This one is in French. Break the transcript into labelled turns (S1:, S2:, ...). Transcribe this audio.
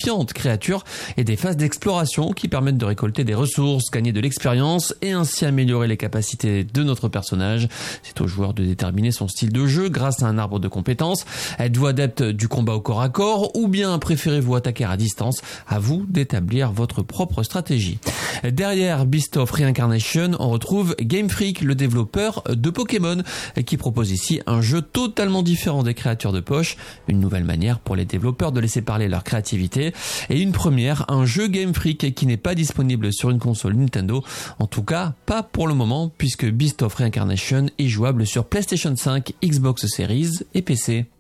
S1: défiantes créatures et des phases d'exploration qui permettent de récolter des ressources, gagner de l'expérience et ainsi améliorer les capacités de notre personnage. C'est au joueur de déterminer son style de jeu grâce à un arbre de compétences. Êtes-vous adepte du combat au corps à corps ou bien préférez-vous attaquer à distance? À vous d'établir votre propre stratégie. Derrière Beast of Reincarnation, on retrouve Game Freak, le développeur de Pokémon, qui propose ici un jeu totalement différent des créatures de poche, une nouvelle manière pour les développeurs de laisser parler leur créativité, et une première, un jeu Game Freak qui n'est pas disponible sur une console Nintendo, en tout cas pas pour le moment, puisque Beast of Reincarnation est jouable sur PlayStation 5, Xbox Series et PC.